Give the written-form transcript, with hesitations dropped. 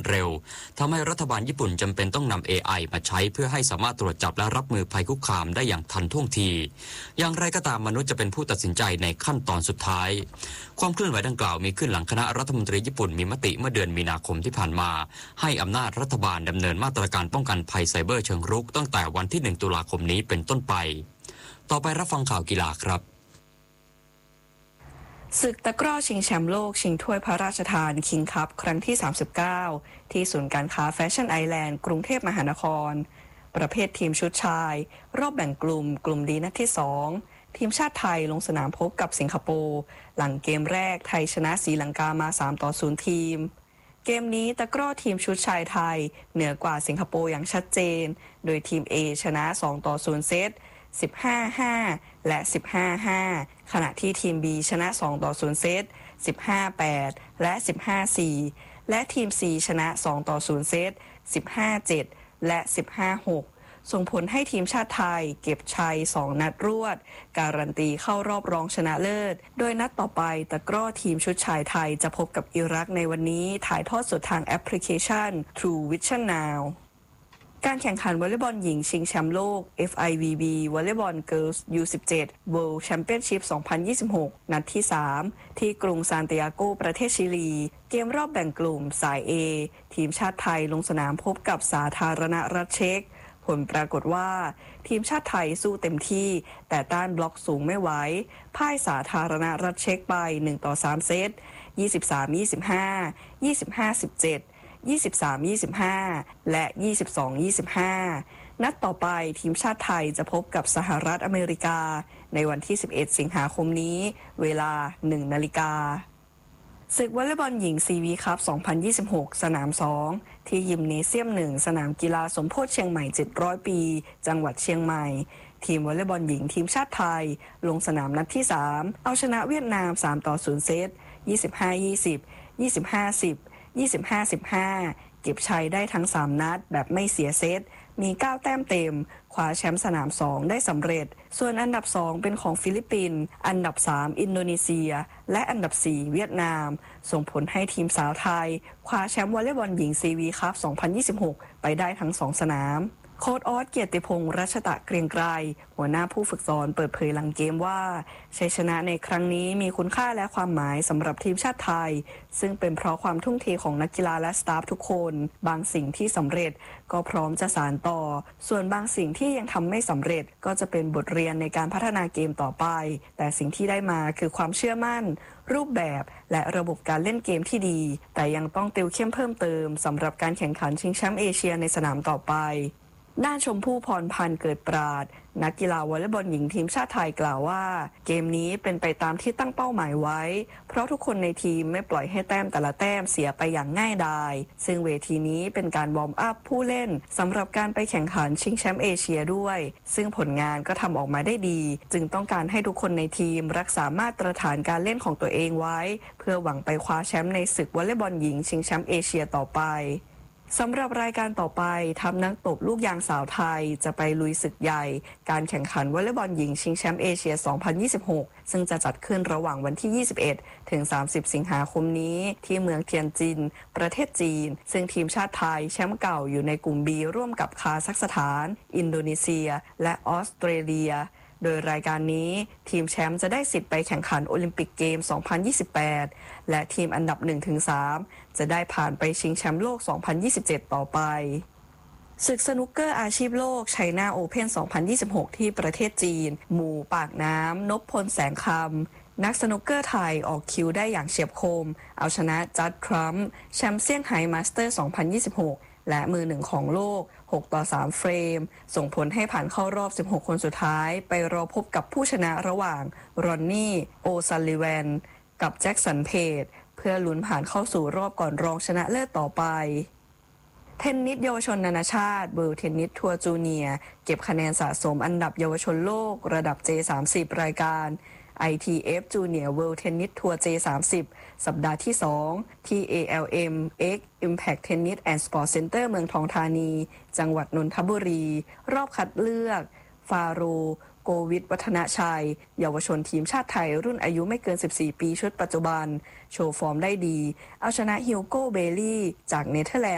เร็วทำให้รัฐบาลญี่ปุ่นจำเป็นต้องนำ AI มาใช้เพื่อให้สามารถตรวจจับและรับมือภัยคุกคามได้อย่างทันท่วงทีอย่างไรก็ตามมนุษย์จะเป็นผู้ตัดสินใจในขั้นตอนสุดท้ายความเคลื่อนไหวดังกล่าวมีขึ้นหลังคณะรัฐมนตรีญี่ปุ่นมีมติเมื่อเดือนมีนาคมที่ผ่านมาให้อำนาจรัฐบาลดำเนินมาตรการป้องกันภัยไซเบอร์เชิงรุกตั้งแต่วันที่1 ตุลาคมนี้เป็นต้นไปต่อไปรับฟังข่าวกีฬาครับศึกตะกร้อชิงแชมป์โลกชิงถ้วยพระราชทานคิงคัพครั้งที่39ที่ศูนย์การค้าแฟชั่นไอแลนด์กรุงเทพมหานครประเภททีมชุดชายรอบแบ่งกลุ่มดีนัดที่2ทีมชาติไทยลงสนามพบกับสิงคโปร์หลังเกมแรกไทยชนะศรีลังกามา3-0ทีมเกมนี้ตะกร้อทีมชุดชายไทยเหนือกว่าสิงคโปร์อย่างชัดเจนโดยทีม A ชนะ2-0เซต15-5 และ 15-5 ขณะที่ทีม B ชนะ2-0เซต15-8 และ 15-4 และทีม C ชนะ2-0เซต15-7 และ 15-6 ส่งผลให้ทีมชาติไทยเก็บชัย2นัดรวดการันตีเข้ารอบรองชนะเลิศโดยนัดต่อไปตะกร้อทีมชุดชายไทยจะพบกับอิรักในวันนี้ถ่ายทอดสดทางแอปพลิเคชัน True Vision Nowการแข่งขันวอลเลย์บอลหญิงชิงแชมป์โลก FIVB วอลเลย์บอลเกิร์ลส์ U17 World Championship 2026 นัดที่ 3 ที่กรุงซานติอาโกประเทศชิลีเกมรอบแบ่งกลุ่มสาย A ทีมชาติไทยลงสนามพบกับสาธารณรัฐเช็กผลปรากฏว่าทีมชาติไทยสู้เต็มที่แต่ต้านบล็อกสูงไม่ไหวพ่ายสาธารณรัฐเช็กไป1-3เซต 23-25 25-1723-25 และ 22-25 นัดต่อไปทีมชาติไทยจะพบกับสหรัฐอเมริกาในวันที่11สิงหาคมนี้เวลา 1 นาฬิกาศึกวอลเลย์บอลหญิงซีวีคัพ 2026 สนาม 2 ที่ยิมเนเซียม 1 สนามกีฬาสมโพธิเชียงใหม่ 700 ปี จังหวัดเชียงใหม่ทีมวอลเลย์บอลหญิงทีมชาติไทยลงสนามนัดที่ 3 เอาชนะเวียดนาม 3-0 เซต 25-20 25-10 25-15 เก็บชัยได้ทั้ง3นัดแบบไม่เสียเซตมี9แต้มเต็มคว้าแชมป์สนาม2ได้สำเร็จส่วนอันดับ2เป็นของฟิลิปปินส์อันดับ3อินโดนีเซียและอันดับ4เวียดนามส่งผลให้ทีมสาวไทยคว้าแชมป์วอลเลย์บอลหญิงซีวีคัพ 2026 ไปได้ทั้ง2สนามโค้ชออสเกียรติพงษ์รัชตะเกรียงไกรหัวหน้าผู้ฝึกสอนเปิดเผยหลังเกมว่าชัยชนะในครั้งนี้มีคุณค่าและความหมายสำหรับทีมชาติไทยซึ่งเป็นเพราะความทุ่มเทของนักกีฬาและสตาฟทุกคนบางสิ่งที่สำเร็จก็พร้อมจะสานต่อส่วนบางสิ่งที่ยังทำไม่สำเร็จก็จะเป็นบทเรียนในการพัฒนาเกมต่อไปแต่สิ่งที่ได้มาคือความเชื่อมั่นรูปแบบและระบบการเล่นเกมที่ดีแต่ยังต้องติวเข้มเพิ่มเติมสำหรับการแข่งขันชิงแชมป์เอเชียในสนามต่อไปด้านชมพู่พรพันธ์เกิดปราดนักกีฬาวอลเลย์บอลหญิงทีมชาติไทยกล่าวว่าเกมนี้เป็นไปตามที่ตั้งเป้าหมายไว้เพราะทุกคนในทีมไม่ปล่อยให้แต้มแต่ละแต้มเสียไปอย่างง่ายดายซึ่งเวทีนี้เป็นการวอร์มอัพผู้เล่นสำหรับการไปแข่งขันชิงแชมป์เอเชียด้วยซึ่งผลงานก็ทำออกมาได้ดีจึงต้องการให้ทุกคนในทีมรักษามาตรฐานการเล่นของตัวเองไว้เพื่อหวังไปคว้าแชมป์ในศึกวอลเลย์บอลหญิงชิงแชมป์เอเชียต่อไปสำหรับรายการต่อไปทัพนักตบลูกยางสาวไทยจะไปลุยศึกใหญ่การแข่งขันวอลเลย์บอลหญิงชิงแชมป์เอเชีย 2026 ซึ่งจะจัดขึ้นระหว่างวันที่ 21 ถึง 30 สิงหาคมนี้ที่เมืองเทียนจินประเทศจีนซึ่งทีมชาติไทยแชมป์เก่าอยู่ในกลุ่ม B ร่วมกับคาซัคสถานอินโดนีเซียและออสเตรเลียโดยรายการนี้ทีมแชมป์จะได้สิทธิ์ไปแข่งขันโอลิมปิกเกม 2028 และทีมอันดับ 1-3 จะได้ผ่านไปชิงแชมป์โลก 2027 ต่อไปศึกสนุกเกอร์อาชีพโลกไชน่าโอเพ่น 2026 ที่ประเทศจีนหมู่ปากน้ำนพพลแสงคำนักสนุกเกอร์ไทยออกคิวได้อย่างเฉียบคมเอาชนะจัดทรัมป์แชมป์เซี่ยงไฮ้มาสเตอร์ 2026 และมือหนึ่งของโลก6-3 เฟรมส่งผลให้ผ่านเข้ารอบ16คนสุดท้ายไปรอพบกับผู้ชนะระหว่างรอนนี่โอซัลลิแวนกับแจ็คสันเพจเพื่อลุ้นผ่านเข้าสู่รอบก่อนรองชนะเลิศต่อไปเทนนิสเยาวชนนานาชาติเวิลด์เทนนิสทัวร์จูเนียร์เก็บคะแนนสะสมอันดับเยาวชนโลกระดับ J30 รายการ ITF Junior World Tennis Tour J30 สัปดาห์ที่ 2 ที่ ALM X Impact Tennis and Sport Center เมืองทองธานีจังหวัดนนทบุรีรอบคัดเลือกฟาโรโกวิทวัฒนชัยเยาวชนทีมชาติไทยรุ่นอายุไม่เกิน14ปีชุดปัจจุบันโชว์ฟอร์มได้ดีเอาชนะฮิวโก้เบลลี่จากเนเธอร์แลนด์